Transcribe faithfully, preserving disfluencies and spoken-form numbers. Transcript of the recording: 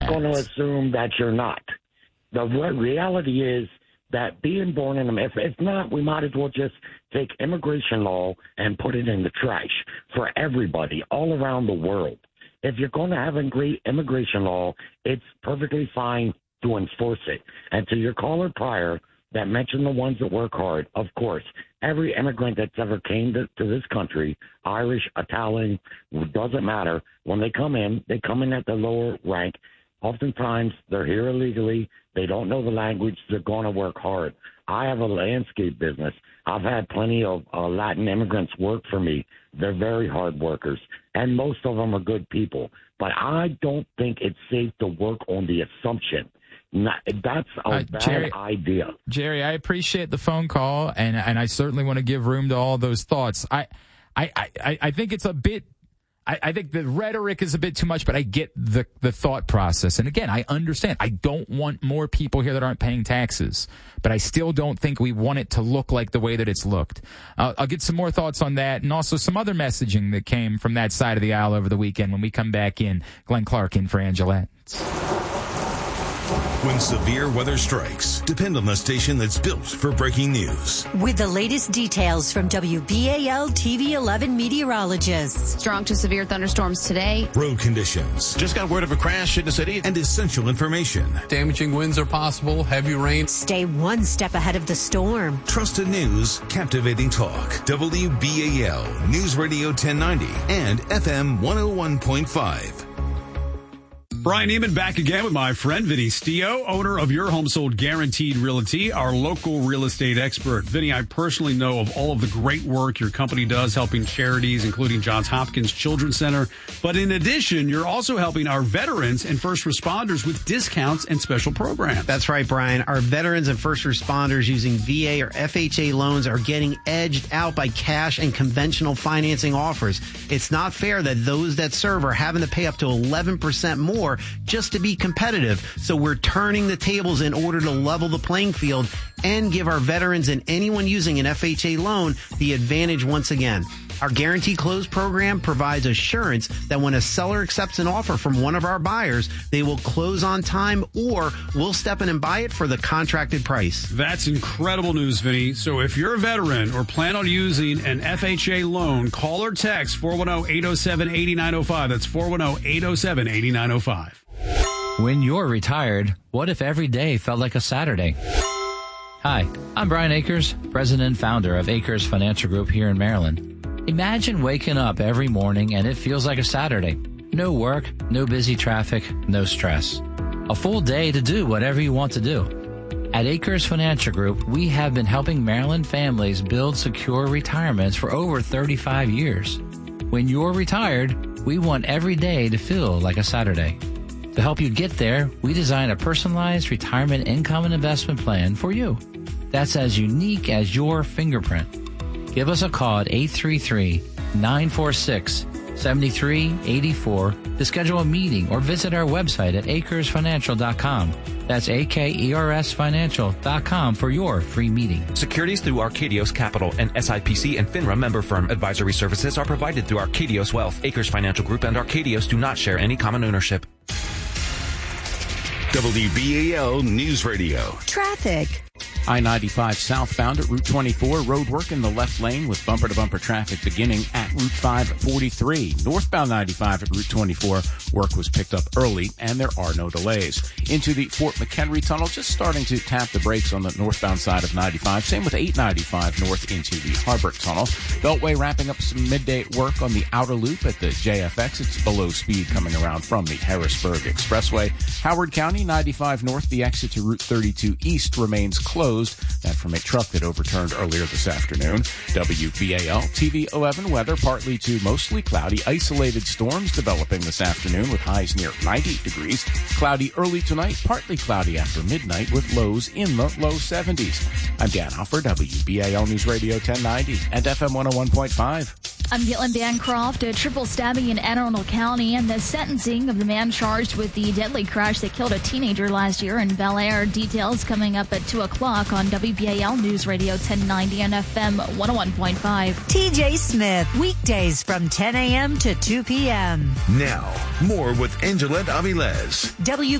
going to assume that you're not. The re- reality is that being born in America, if, if not, we might as well just take immigration law and put it in the trash for everybody all around the world. If you're going to have a great immigration law, it's perfectly fine to enforce it. And to your caller prior that mentioned the ones that work hard, of course, every immigrant that's ever came to, to this country, Irish, Italian, doesn't matter, when they come in, they come in at the lower rank. Oftentimes, they're here illegally. They don't know the language. They're going to work hard. I have a landscape business. I've had plenty of uh, Latin immigrants work for me. They're very hard workers, and most of them are good people. But I don't think it's safe to work on the assumption. Not, that's a uh, bad Jerry, idea. Jerry, I appreciate the phone call, and and I certainly want to give room to all those thoughts. I I, I, I think it's a bit I, I think the rhetoric is a bit too much, but I get the, the thought process. And again, I understand. I don't want more people here that aren't paying taxes, but I still don't think we want it to look like the way that it's looked. Uh, I'll get some more thoughts on that and also some other messaging that came from that side of the aisle over the weekend when we come back in. Glenn Clark in for Angelette. When severe weather strikes, depend on the station that's built for breaking news. With the latest details from W B A L T V eleven meteorologists. Strong to severe thunderstorms today. Road conditions. Just got word of a crash in the city. And essential information. Damaging winds are possible. Heavy rain. Stay one step ahead of the storm. Trusted news, captivating talk. W B A L News Radio ten ninety and F M one oh one point five. Brian Neiman back again with my friend Vinny Stio, owner of Your Home Sold Guaranteed Realty, our local real estate expert. Vinny, I personally know of all of the great work your company does helping charities, including Johns Hopkins Children's Center. But in addition, you're also helping our veterans and first responders with discounts and special programs. That's right, Brian. Our veterans and first responders using V A or F H A loans are getting edged out by cash and conventional financing offers. It's not fair that those that serve are having to pay up to eleven percent more just to be competitive. So we're turning the tables in order to level the playing field and give our veterans and anyone using an F H A loan the advantage once again. Our Guarantee Close program provides assurance that when a seller accepts an offer from one of our buyers, they will close on time or we'll step in and buy it for the contracted price. That's incredible news, Vinny. So if you're a veteran or plan on using an F H A loan, call or text four one zero, eight zero seven, eight nine zero five. That's four one zero, eight zero seven, eight nine zero five. When you're retired, what if every day felt like a Saturday? Hi, I'm Brian Akers, president and founder of Akers Financial Group here in Maryland. Imagine waking up every morning and it feels like a Saturday. No work, no busy traffic, no stress. A full day to do whatever you want to do. At Akers Financial Group, we have been helping Maryland families build secure retirements for over thirty-five years. When you're retired, we want every day to feel like a Saturday. To help you get there, we design a personalized retirement income and investment plan for you. That's as unique as your fingerprint. Give us a call at eight three three, nine four six, seven three eight four to schedule a meeting or visit our website at acres financial dot com. That's A K E R S financial dot com for your free meeting. Securities through Arcadios Capital and S I P C and FINRA member firm. Advisory services are provided through Arcadios Wealth. Akers Financial Group and Arcadios do not share any common ownership. W B A L News Radio. Traffic. I ninety-five southbound at Route twenty-four, roadwork in the left lane with bumper-to-bumper traffic beginning at Route five forty-three. Northbound ninety-five at Route twenty-four, work was picked up early and there are no delays. Into the Fort McHenry Tunnel, just starting to tap the brakes on the northbound side of ninety-five. Same with eight ninety-five north into the Harbert Tunnel. Beltway wrapping up some midday work on the outer loop at the J F X. It's below speed coming around from the Harrisburg Expressway. Howard County, ninety-five north, the exit to Route thirty-two east remains closed. That from a truck that overturned earlier this afternoon. W B A L T V eleven weather, partly to mostly cloudy. Isolated storms developing this afternoon with highs near ninety degrees. Cloudy early tonight, partly cloudy after midnight with lows in the low seventies. I'm Dan Huffer, W B A L News Radio ten ninety and F M one oh one point five. I'm Caitlin Bancroft. A triple stabbing in Anne Arundel County and the sentencing of the man charged with the deadly crash that killed a teenager last year in Bel Air. Details coming up at two o'clock on W B A L News Radio ten ninety and F M one oh one point five. T J Smith, weekdays from ten a.m. to two p.m. Now, more with Angelette Avilés. W